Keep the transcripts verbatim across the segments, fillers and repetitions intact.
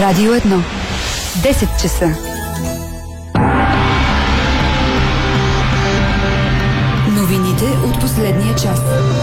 Радио едно. десет часа. Новините от последния час.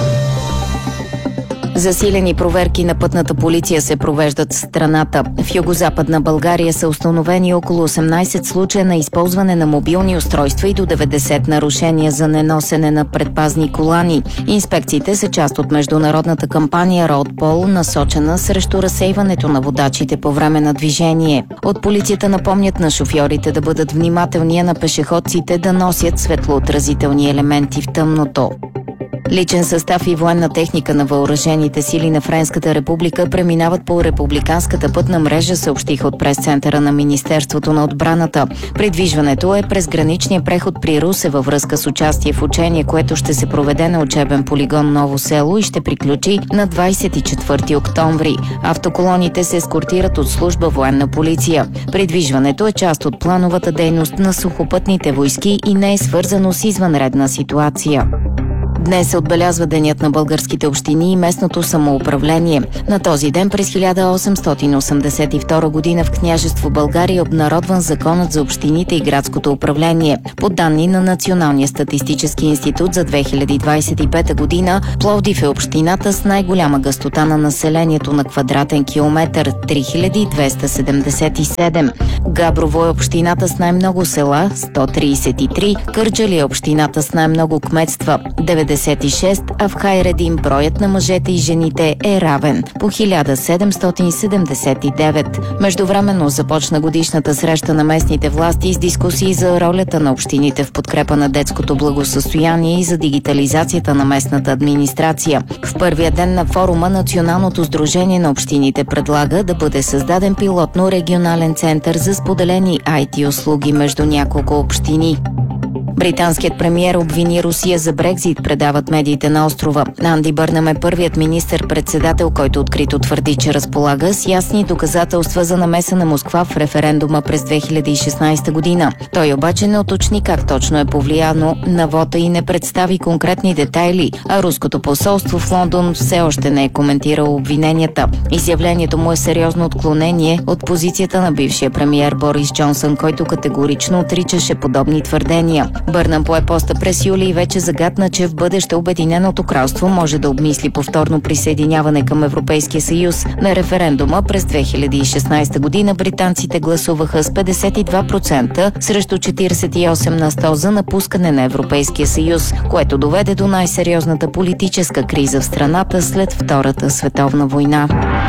Засилени проверки на пътната полиция се провеждат в страната. В югозападна България са установени около осемнайсет случая на използване на мобилни устройства и до деветдесет нарушения за неносене на предпазни колани. Инспекциите са част от международната кампания RoadPol, насочена срещу разсейването на водачите по време на движение. От полицията напомнят на шофьорите да бъдат внимателни, а на пешеходците да носят светлоотразителни елементи в тъмното. Личен състав и военна техника на въоръжените сили на Френската република преминават по републиканската пътна мрежа, съобщиха от прес-центъра на Министерството на отбраната. Придвижването е през граничния преход при Русе във връзка с участие в учение, което ще се проведе на учебен полигон Ново село и ще приключи на двайсет и четвърти октомври. Автоколоните се ескортират от служба военна полиция. Придвижването е част от плановата дейност на сухопътните войски и не е свързано с извънредна ситуация. Днес се отбелязва Денят на българските общини и местното самоуправление. На този ден през хиляда осемстотин осемдесет и втора година в Княжество България е обнародван Законът за общините и градското управление. По данни на Националния статистически институт за две хиляди двайсет и пета година, Пловдив е общината с най-голяма гъстота на населението на квадратен километър – три хиляди двеста седемдесет и седем. Габрово е общината с най-много села – сто трийсет и три. Кърджали е общината с най-много кметства – деветдесет и шест, а в Хайредин броят на мъжете и жените е равен по хиляда седемстотин седемдесет и девет. Междувременно започна годишната среща на местните власти с дискусии за ролята на общините в подкрепа на детското благосъстояние и за дигитализацията на местната администрация. В първия ден на форума Националното сдружение на общините предлага да бъде създаден пилотно регионален център за споделени ай ти услуги между няколко общини. Британският премиер обвини Русия за Брекзит, предават медиите на острова. Анди Бърнъм е първият министър-председател, който открито твърди, че разполага с ясни доказателства за намеса на Москва в референдума през две хиляди и шестнайсета година. Той обаче не уточни как точно е повлияно на вота и не представи конкретни детайли, а руското посолство в Лондон все още не е коментирало обвиненията. Изявлението му е сериозно отклонение от позицията на бившия премиер Борис Джонсън, който категорично отричаше подобни твърдения. Бърнъм пое поста през юли и вече загатна, че в бъдеще Обединеното кралство може да обмисли повторно присъединяване към Европейския съюз. На референдума през две хиляди и шестнайсета година британците гласуваха с петдесет и два процента срещу четирийсет и осем на сто за напускане на Европейския съюз, което доведе до най-сериозната политическа криза в страната след Втората световна война.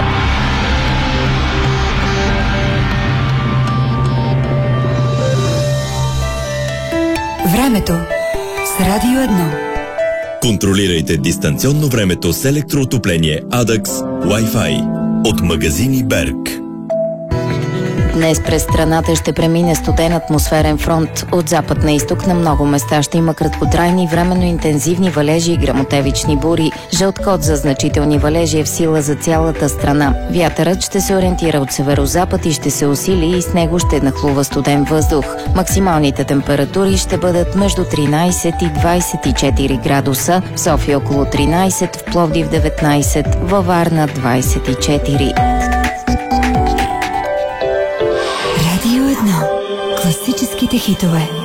Времето с Радио едно. Контролирайте дистанционно времето с електроотопление Адакс Wi-Fi от магазини Берг. Днес през страната ще премине студен атмосферен фронт. От запад на изток на много места ще има краткотрайни, временно интензивни валежи и гръмотевични бури. Жълт код за значителни валежи е в сила за цялата страна. Вятърът ще се ориентира от северозапад и ще се усили и с него ще нахлува студен въздух. Максималните температури ще бъдат между тринайсет и двайсет и четири градуса, в София около тринайсет, в Пловдив деветнайсет, във Варна двайсет и четири. Класическите хитове.